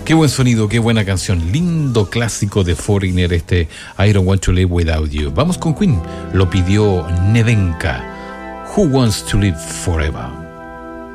Qué buen sonido, qué buena canción. Lindo clásico de Foreigner, I Don't Want to Live Without You. Vamos con Queen. Lo pidió Nevenka. Who Wants to Live Forever?